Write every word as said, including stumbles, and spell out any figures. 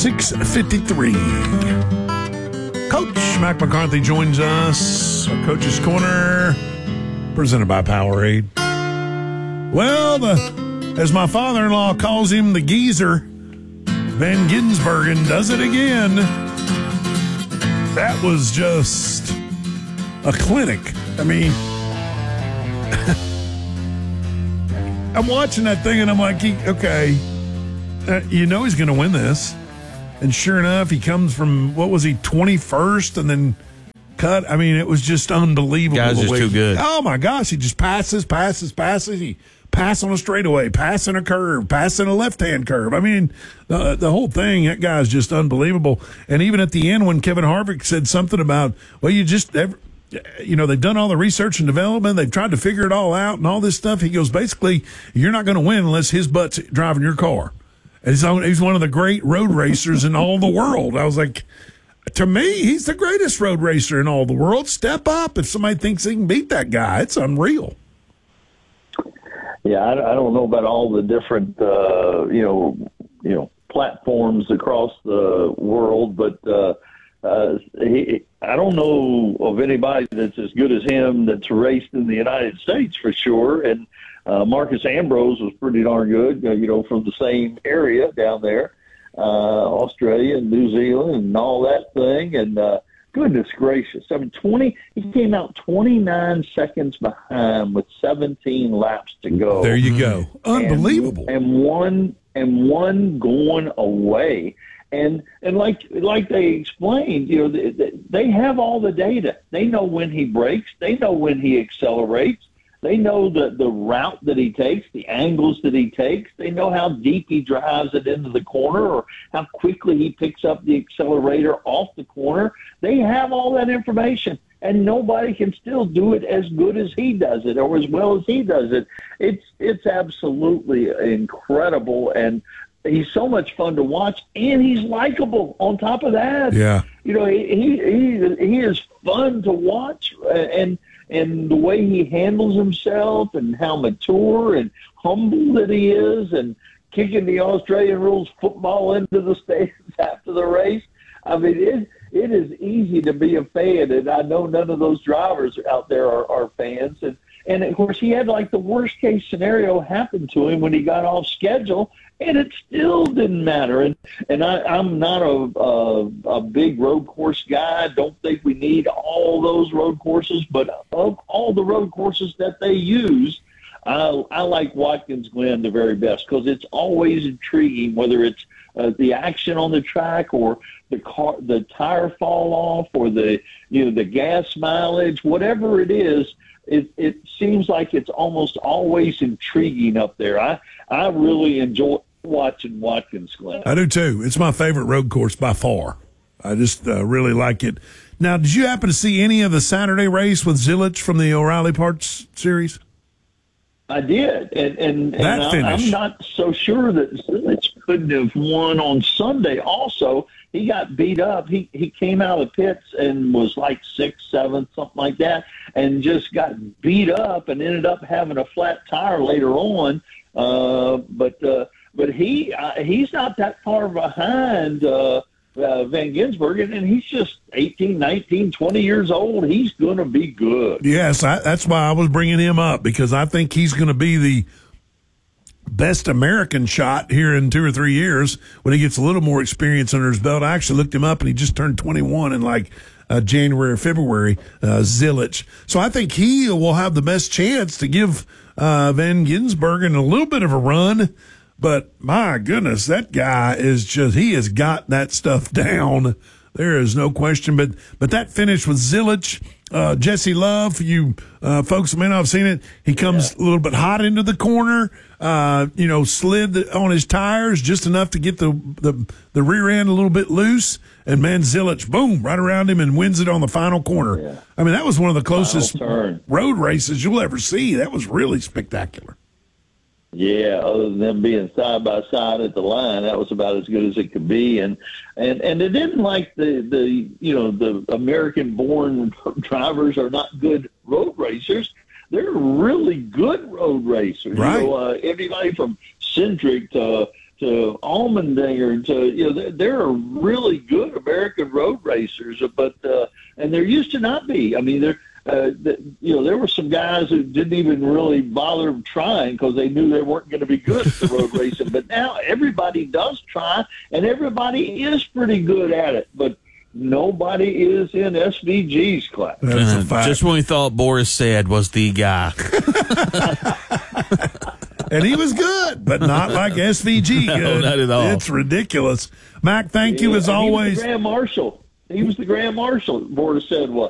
six fifty-three. Coach Mac McCarthy joins us. Coach's Corner, presented by Powerade. Well, the, as my father-in-law calls him, the geezer, Van Ginsbergen does it again. That was just a clinic. I mean, I'm watching that thing and I'm like, okay, uh, you know he's going to win this. And sure enough, he comes from, what was he, twenty-first and then cut. I mean, it was just unbelievable. Guys just too good. Oh, my gosh. He just passes, passes, passes. He pass on a straightaway, pass in a curve, pass in a left-hand curve. I mean, the, the whole thing, that guy's just unbelievable. And even at the end when Kevin Harvick said something about, well, you just, you know, they've done all the research and development. They've tried to figure it all out and all this stuff. He goes, basically, you're not going to win unless his butt's driving your car. And he's, he's one of the great road racers in all the world. I was like, to me, he's the greatest road racer in all the world. Step up if somebody thinks he can beat that guy. It's unreal. Yeah, I, I don't know about all the different, uh, you know, you know, platforms across the world, but uh, uh, he, I don't know of anybody that's as good as him that's raced in the United States for sure. And uh, Marcus Ambrose was pretty darn good, you know, from the same area down there, uh, Australia and New Zealand and all that thing. And uh, goodness gracious, I mean, twenty. He came out twenty-nine seconds behind with seventeen laps to go. There you go, unbelievable. And, and one and one going away. And and like like they explained, you know, they, they have all the data. They know when he brakes. They know when he accelerates. They know the, the route that he takes, the angles that he takes. They know how deep he drives it into the corner or how quickly he picks up the accelerator off the corner. They have all that information, and nobody can still do it as good as he does it or as well as he does it. It's it's absolutely incredible, and he's so much fun to watch, and he's likable on top of that. Yeah. You know, he he he is fun to watch, and and the way he handles himself and how mature and humble that he is, and kicking the Australian rules football into the stands after the race. I mean, it it is easy to be a fan, and I know none of those drivers out there are, are fans. And, and, of course, he had, like, the worst-case scenario happen to him when he got off schedule, and it still didn't matter. And and I, I'm not a, a a big road course guy. I don't think we need all those road courses, but of all the road courses that they use, I, I like Watkins Glen the very best because it's always intriguing, whether it's uh, the action on the track or the car, the tire fall off, or the you know the gas mileage, whatever it is. It it seems like it's almost always intriguing up there. I I really enjoy watching Watkins Glen. I do too. It's my favorite road course by far. I just uh, really like it. Now, did you happen to see any of the Saturday race with Zilich from the O'Reilly Parts series? I did, and and, that and finish. I'm not so sure that Zilich couldn't have won on Sunday. Also, he got beat up. He he came out of the pits and was like sixth, seventh, something like that, and just got beat up and ended up having a flat tire later on. Uh, but uh, but he uh, he's not that far behind uh, uh, Van Ginsbergen, and he's just eighteen, nineteen, twenty years old. He's going to be good. Yes, I, that's why I was bringing him up, because I think he's going to be the best American shot here in two or three years when he gets a little more experience under his belt. I actually looked him up, and he just turned twenty-one in like uh, January or February, uh, Zilich. So I think he will have the best chance to give uh, Van Ginsbergen a little bit of a run. But my goodness, that guy is just, he has got that stuff down. There is no question. But but that finish with Zilich, uh, Jesse Love, for you uh, folks who may not have seen it, he comes yeah. a little bit hot into the corner, uh, you know, slid the, on his tires just enough to get the, the, the rear end a little bit loose. And man, Zilich, boom, right around him and wins it on the final corner. Yeah. I mean, that was one of the closest road races you'll ever see. That was really spectacular. Yeah, other than them being side by side at the line, that was about as good as it could be. And and and it isn't like the the you know the American-born drivers are not good road racers. They're really good road racers. Right. You know, uh, everybody from Cindric to to Allmendinger to you know there, there are really good American road racers, but uh, and there used to not be. I mean, there uh, the, you know there were some guys who didn't even really bother trying because they knew they weren't going to be good at the road racing. But now everybody does try, and everybody is pretty good at it. But nobody is in S V G's class. That's a fact. Just when we thought Boris Said was the guy. And he was good, but not like S V G good. No, not at all. It's ridiculous. Mac, thank you Yeah, as and he was always. the Grand Marshal. He was the Grand Marshal, Boris said was.